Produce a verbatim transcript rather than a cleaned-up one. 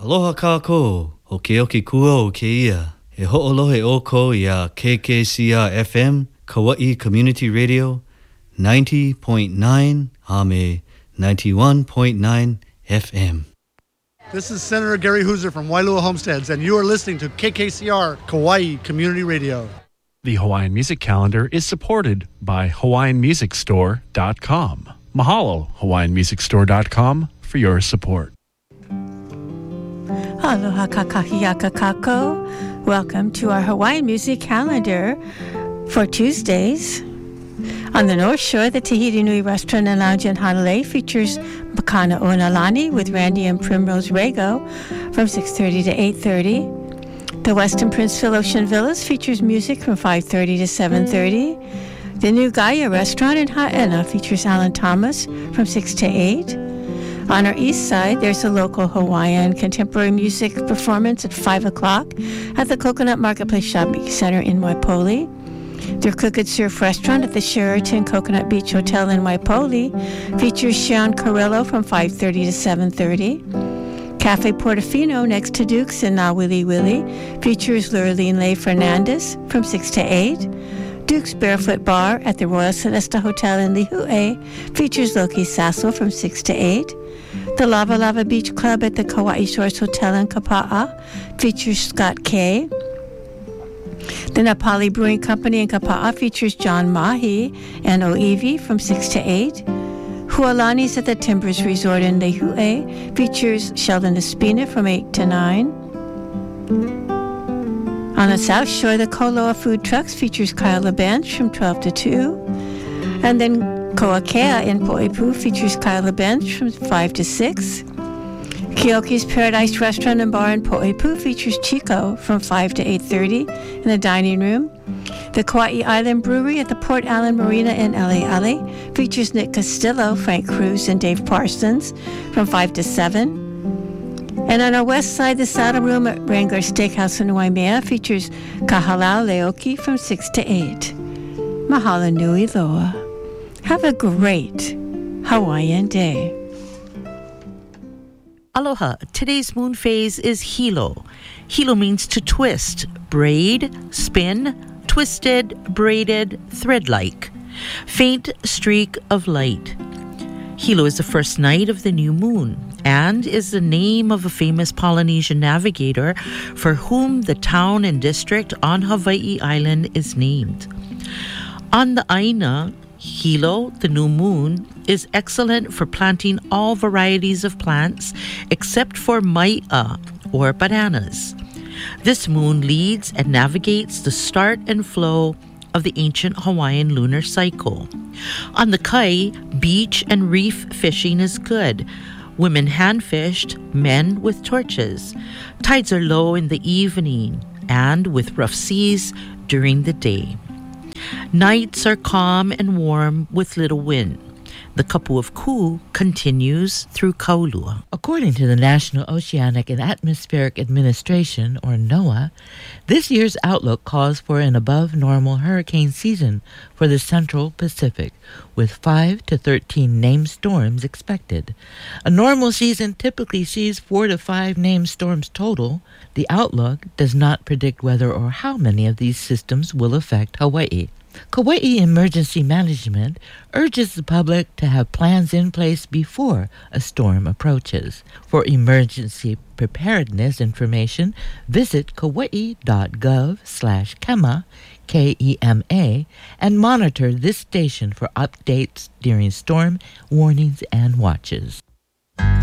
Aloha kako, o ke oki kua o ke ia. E ho'olohe o ko ia K K C R F M, Kauai Community Radio, ninety point nine, Ame ninety-one point nine F M. This is Senator Gary Hooser from Wailua Homesteads, and you are listening to K K C R Kauai Community Radio. The Hawaiian Music Calendar is supported by Hawaiian Music Store dot com. Mahalo, Hawaiian Music Store dot com, for your support. Aloha kakahiaka kako. Welcome to our Hawaiian Music Calendar for Tuesdays. On the North Shore, the Tahiti Nui Restaurant and Lounge in Hanalei features Makana Onalani with Randy and Primrose Rago from six thirty to eight thirty. The Westin Princeville Ocean Villas features music from five thirty to seven thirty. The New Gaia Restaurant in Haena features Alan Thomas from six to eight. On our east side, there's a local Hawaiian contemporary music performance at five o'clock at the Coconut Marketplace Shopping Center in Waipoli. Their Cook and Surf restaurant at the Sheraton Coconut Beach Hotel in Waipoli features Sean Carrillo from five thirty to seven thirty. Cafe Portofino next to Duke's in Na Wili Wili features Lurleen Leigh Fernandez from six to eight. Duke's Barefoot Bar at the Royal Celesta Hotel in Lihue features Loki Sasso from six to eight. The Lava Lava Beach Club at the Kauai Shores Hotel in Kapa'a features Scott Kay. The Napali Brewing Company in Kapa'a features John Mahi and Oivi from six to eight. Hualani's at the Timbers Resort in Lihue features Sheldon Espina from eight to nine. On the South Shore, the Koloa Food Trucks features Kyle LeBench from twelve to two. And then Koakea in Poipu features Kyle LeBench from five to six. Kioki's Paradise Restaurant and Bar in Poipu features Chico from five to eight thirty in the dining room. The Kauai Island Brewery at the Port Allen Marina in L A L A features Nick Castillo, Frank Cruz, and Dave Parsons from five to seven. And on our west side, the Saddle Room at Wrangler Steakhouse in Waimea features Kahalau Leoki from six to eight. Mahalo nui loa. Have a great Hawaiian day. Aloha. Today's moon phase is Hilo. Hilo means to twist, braid, spin, twisted, braided, thread-like. Faint streak of light. Hilo is the first night of the new moon and is the name of a famous Polynesian navigator for whom the town and district on Hawaii Island is named. On the Aina, Hilo, the new moon, is excellent for planting all varieties of plants except for mai'a, or bananas. This moon leads and navigates the start and flow of the ancient Hawaiian lunar cycle. On the Kai, beach and reef fishing is good. Women hand-fished, men with torches. Tides are low in the evening and with rough seas during the day. Nights are calm and warm with little wind. The Kapu of Ku continues through Kaulua. According to the National Oceanic and Atmospheric Administration, or NOAA, this year's outlook calls for an above-normal hurricane season for the Central Pacific, with five to thirteen named storms expected. A normal season typically sees four to five named storms total. The outlook does not predict whether or how many of these systems will affect Hawaii. Kauai Emergency Management urges the public to have plans in place before a storm approaches. For emergency preparedness information, visit kauai.gov slash kema, K E M A, and monitor this station for updates during storm warnings and watches.